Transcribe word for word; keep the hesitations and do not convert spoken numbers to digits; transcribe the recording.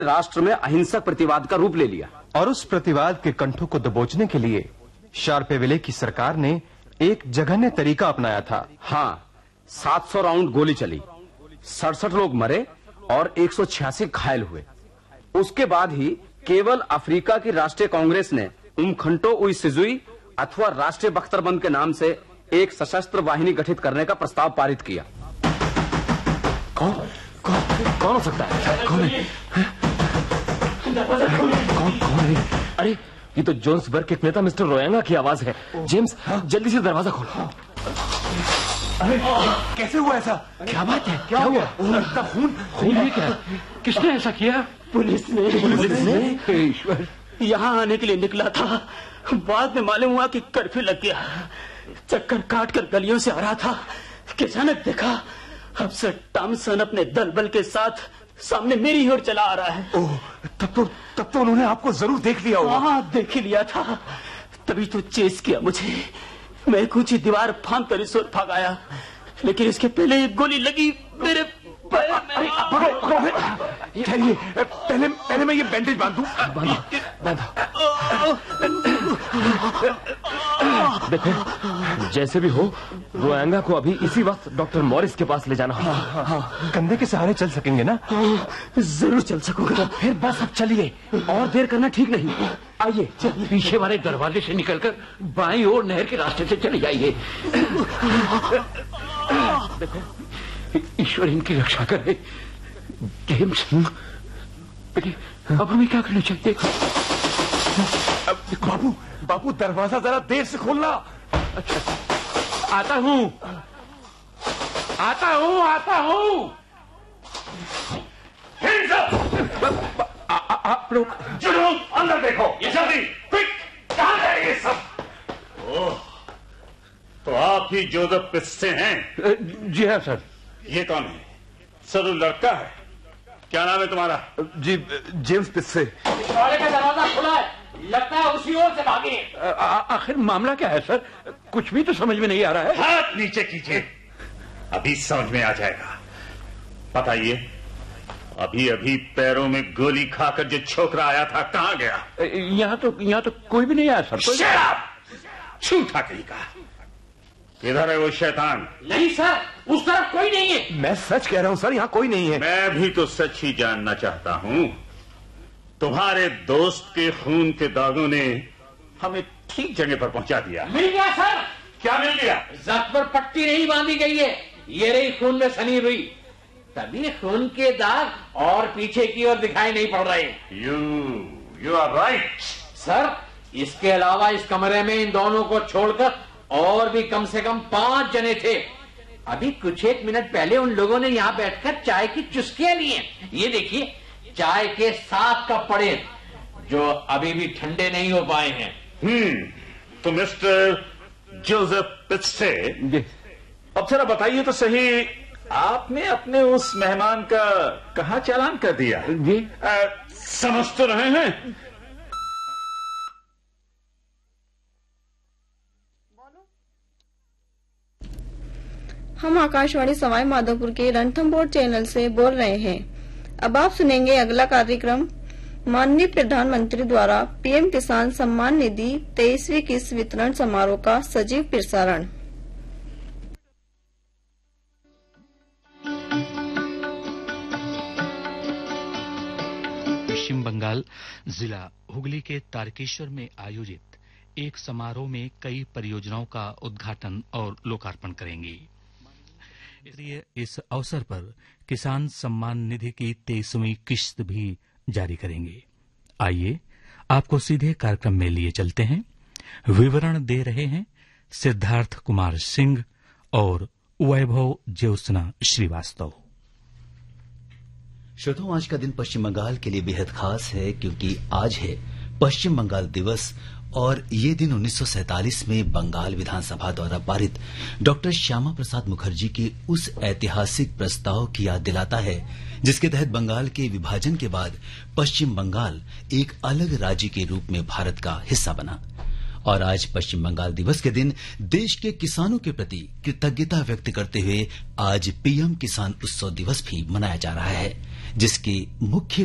राष्ट्र में अहिंसक प्रतिवाद का रूप ले लिया और उस प्रतिवाद के कंठों को दबोचने के लिए शार्पेविले की सरकार ने एक जघन्य तरीका अपनाया था। हाँ, सात सौ राउंड गोली चली, सड़सठ लोग मरे और एक सौ छियासी घायल हुए। उसके बाद ही केवल अफ्रीका की राष्ट्रीय कांग्रेस ने उमखंटो उई सिजुई अथवा राष्ट्रीय बख्तरबंद के नाम से एक सशस्त्र वाहिनी गठित करने का प्रस्ताव पारित किया। कौन कौन कौन हो सकता है? कौन है? कौन कौन है? अरे ये तो जोन्सबर्ग के नेता मिस्टर रोयांगा की आवाज है। जेम्स, जल्दी से दरवाजा खोलो। अरे कैसे हुआ ऐसा? क्या बात है? क्या हुआ? इतना खून खून है क्या? किसने ऐसा किया? पुलिस ने पुलिस ने? ईश्वर, यहाँ आने के लिए निकला था, बाद में मालूम हुआ कि कर्फ्यू लग गया। चक्कर काट कर गलियों से आ रहा था कि अचानक देखा अफसर टॉमसन अपने दल बल के साथ सामने मेरी ओर चला आ रहा है। ओह, तब तो तब तो उन्होंने आपको जरूर देख लिया होगा। हाँ, देख ही लिया था, तभी तो चेस किया मुझे। मैं ऊंची दीवार फांद कर इस ओर भाग आया, लेकिन इसके पहले एक गोली लगी मेरे पैर में। ठहरिए, पहले पहले मैं ये बैंडेज बांध दूं। बांधो, बांधो। देखो, जैसे भी हो रोयांगा को अभी इसी वक्त डॉक्टर मॉरिस के पास ले जाना होगा। हाँ, हाँ, कंधे के सहारे चल सकेंगे ना? जरूर चल सकूंगा। तो फिर बस अब चलिए, और देर करना ठीक नहीं। आइए, पीछे वाले दरवाजे से निकलकर बाईं ओर नहर के रास्ते से चले जाइए। देखो, ईश्वर इनकी रक्षा करे। जेम्स, अब हमें क्या करना चाहिए? बाबू बाबू दरवाजा जरा देर से खोलना। अच्छा, आता हूँ आता हूँ आता हूँ। आप लोग जुड़ो, अंदर देखो, ये जल्दी, क्विक, कहाँ गए ये सब? ओह, तो आप ही जोसेफ पिस्से हैं? जी हाँ सर। ये कौन है? सर लड़का है। क्या नाम है तुम्हारा? जी, जेम्स पिस्से। का दरवाजा खुला है, लगता है उसी ओर से भागे। आखिर मामला क्या है सर? कुछ भी तो समझ में नहीं आ रहा है। हाथ नीचे कीजिए, अभी समझ में आ जाएगा। बताइए, अभी अभी पैरों में गोली खाकर जो छोकरा आया था कहाँ गया? यहाँ तो यहाँ तो कोई भी नहीं आया सर। Shut up! झूठा कहीं का। किधर है वो शैतान? नहीं सर, उस तरफ कोई नहीं है। मैं सच कह रहा हूँ सर, यहाँ कोई नहीं है। मैं भी तो सच ही जानना चाहता हूँ। तुम्हारे दोस्त के खून के दागों ने हमें ठीक जगह पर पहुंचा दिया। मिल गया सर। क्या मिल गया? जख्म पर पट्टी नहीं बांधी गई है, ये रही खून में सनी हुई, तभी खून के दाग और पीछे की ओर दिखाई नहीं पड़ रहे। You you are right sir. इसके अलावा इस कमरे में इन दोनों को छोड़कर और भी कम से कम पांच जने थे। अभी कुछ एक मिनट पहले उन लोगों ने यहाँ बैठकर चाय की चुस्कियां ली हैं। ये देखिए, चाय के सात कप पड़े जो अभी भी ठंडे नहीं हो पाए हैं। हम्म तो मिस्टर जोसेफ पिस्से, अब जरा बताइए तो सही, आपने अपने उस मेहमान का कहाँ चालान कर दिया? जी, आ, समझ तो रहे हैं? हम आकाशवाणी सवाई माधोपुर के रणथंभौर चैनल से बोल रहे हैं। अब आप सुनेंगे अगला कार्यक्रम, माननीय प्रधानमंत्री द्वारा पीएम किसान सम्मान निधि तेईसवीं किस्त वितरण समारोह का सजीव प्रसारण। पश्चिम बंगाल जिला हुगली के तारकेश्वर में आयोजित एक समारोह में कई परियोजनाओं का उद्घाटन और लोकार्पण करेंगी। इसलिए इस अवसर पर किसान सम्मान निधि की तेईसवीं किस्त भी जारी करेंगे। आइए आपको सीधे कार्यक्रम में लिए चलते हैं। विवरण दे रहे हैं सिद्धार्थ कुमार सिंह और वैभव ज्योत्सना श्रीवास्तव। श्रोताओं, आज का दिन पश्चिम बंगाल के लिए बेहद खास है क्योंकि आज है पश्चिम बंगाल दिवस और ये दिन उन्नीस सौ सैंतालीस में बंगाल विधानसभा द्वारा पारित डॉक्टर श्यामा प्रसाद मुखर्जी के उस ऐतिहासिक प्रस्ताव की याद दिलाता है जिसके तहत बंगाल के विभाजन के बाद पश्चिम बंगाल एक अलग राज्य के रूप में भारत का हिस्सा बना। और आज पश्चिम बंगाल दिवस के दिन देश के किसानों के प्रति कृतज्ञता व्यक्त करते हुए आज पीएम किसान उत्सव दिवस भी मनाया जा रहा है, जिसके मुख्य